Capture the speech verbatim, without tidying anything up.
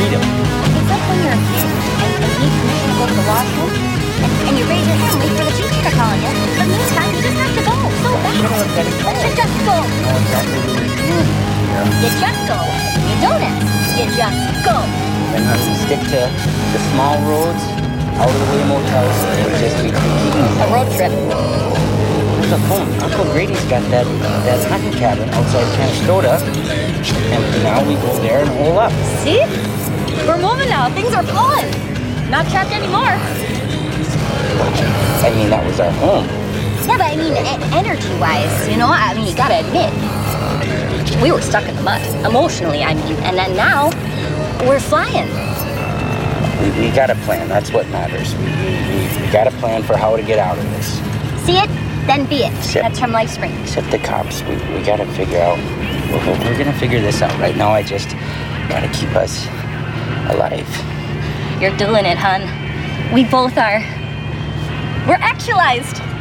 freedom. Except when you're a kid and, and you need permission to go to the washroom, and, and you raise your hand and wait for the teacher to call you. But meantime, you just have to go. So bad. But you just go. I know exactly what you're doing. Yeah. You just go. You don't ask. You just go. Then I'm gonna stick to the small roads, out of the way motels, and just keep keeping A road trip. There's a phone. Uncle Grady's got that that hunting cabin outside Canastota, and now we go there and hole up. See? We're moving now. Things are flowing. Not trapped anymore. I mean, that was our home. Yeah, but I mean, e- energy-wise, you know, I mean, you gotta admit, we were stuck in the mud. Emotionally, I mean. And then now, we're flying. We, we got a plan. That's what matters. We, we, we got a plan for how to get out of this. See it? Then be it. Except, That's from Lifespring. Except the cops. We, we got to figure out. We're, we're going to figure this out. Right now, I just got to keep us alive. You're doing it, hon. We both are. We're actualized.